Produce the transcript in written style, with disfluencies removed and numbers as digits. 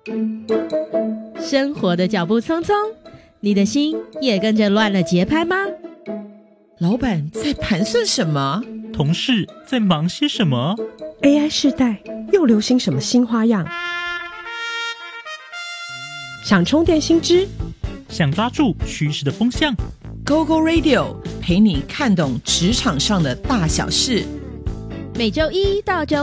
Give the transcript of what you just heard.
生活的脚步匆匆，你的心也跟着乱了节拍吗？ 老板在盘算什么？ 同事在忙些什么？ AI 世代又流行什么新花样？想充电新知， 想抓住趋势的风向， GoGo Radio 陪你看懂职场上的大小事。 每周一到周